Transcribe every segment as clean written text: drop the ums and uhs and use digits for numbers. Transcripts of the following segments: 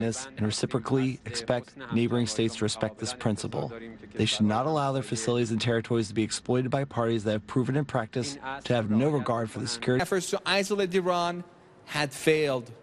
and reciprocally expect neighboring states to respect this principle. They should not allow their facilities and territories to be exploited by parties that have proven in practice to have no regard for the security. Efforts to isolate Iran had failed.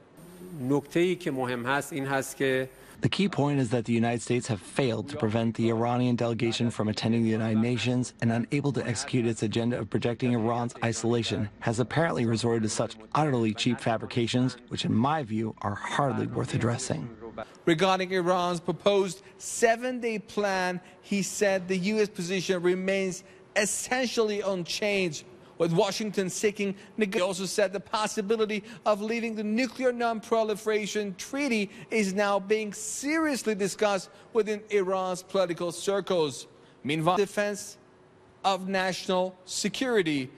The key point is that the United States have failed to prevent the Iranian delegation from attending the United Nations, and unable to execute its agenda of projecting Iran's isolation, has apparently resorted to such utterly cheap fabrications, which in my view are hardly worth addressing. Regarding Iran's proposed 7-day plan, he said the U.S. position remains essentially unchanged, with Washington seeking negotiations. He also said the possibility of leaving the Nuclear Non-Proliferation Treaty is now being seriously discussed within Iran's political circles. Meanwhile, defense of national security.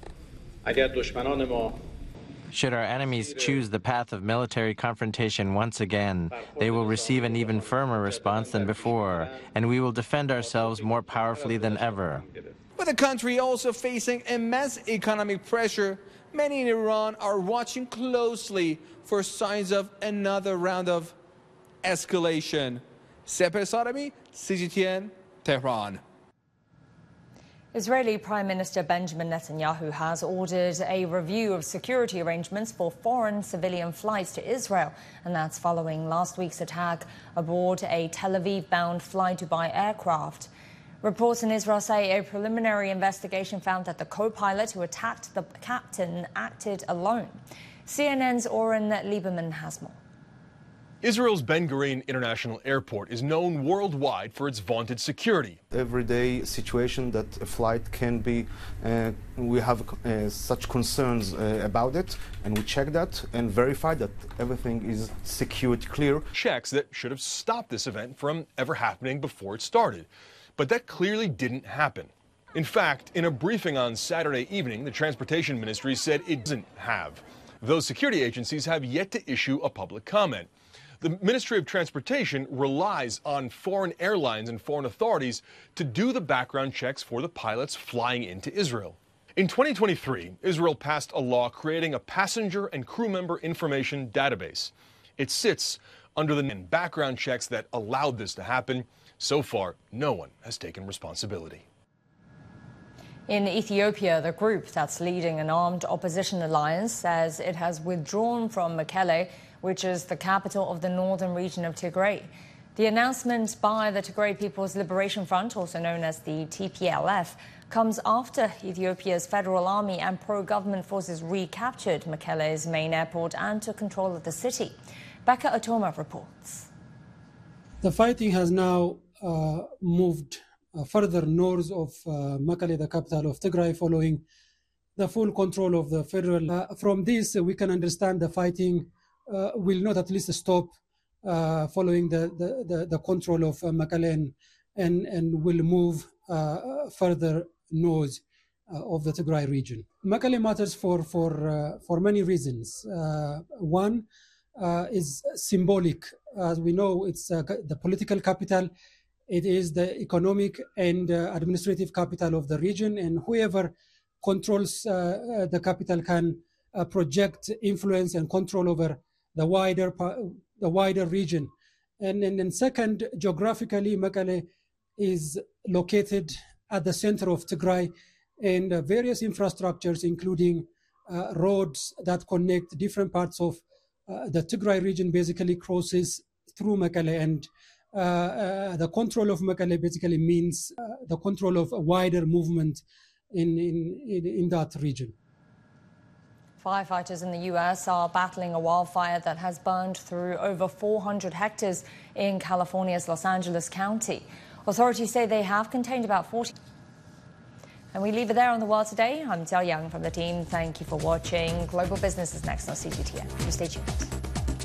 Should our enemies choose the path of military confrontation once again, they will receive an even firmer response than before, and we will defend ourselves more powerfully than ever. With the country also facing immense economic pressure, many in Iran are watching closely for signs of another round of escalation. Seper Sarami, CGTN, Tehran. Israeli Prime Minister Benjamin Netanyahu has ordered a review of security arrangements for foreign civilian flights to Israel, and that's following last week's attack aboard a Tel Aviv-bound Fly Dubai aircraft. Reports in Israel say a preliminary investigation found that the co-pilot who attacked the captain acted alone. CNN's Oren Lieberman has more. Israel's Ben Gurion International Airport is known worldwide for its vaunted security. Everyday situation that a flight can be, we have such concerns about it, and we check that and verify that everything is secured clear. Checks that should have stopped this event from ever happening before it started. But that clearly didn't happen. In fact, in a briefing on Saturday evening, the Transportation Ministry said it doesn't have. Those security agencies have yet to issue a public comment. The Ministry of Transportation relies on foreign airlines and foreign authorities to do the background checks for the pilots flying into Israel. In 2023, Israel passed a law creating a passenger and crew member information database. It sits under the background checks that allowed this to happen. So far, no one has taken responsibility. In Ethiopia, the group that's leading an armed opposition alliance says it has withdrawn from Mekelle, which is the capital of the northern region of Tigray. The announcement by the Tigray People's Liberation Front, also known as the TPLF, comes after Ethiopia's federal army and pro-government forces recaptured Mekelle's main airport and took control of the city. Becca Atoma reports. The fighting has now moved further north of Mekelle, the capital of Tigray, following the full control of the federal. From this, we can understand the fighting will not at least stop following the control of Mekelle and will move further north of the Tigray region. Mekelle matters for many reasons. One is symbolic. As we know, it's the political capital. It is the economic and administrative capital of the region, and whoever controls the capital can project influence and control over the wider region. And second, geographically, Mekelle is located at the center of Tigray, and various infrastructures, including roads that connect different parts of the Tigray region, basically crosses through Mekelle, and the control of Mekelle basically means the control of a wider movement in that region. Firefighters in the U.S. are battling a wildfire that has burned through over 400 hectares in California's Los Angeles County. Authorities say they have contained about 40. And we leave it there on The World Today. I'm Jiao Yang from the team. Thank you for watching. Global Business is next on CGTN. You stay tuned.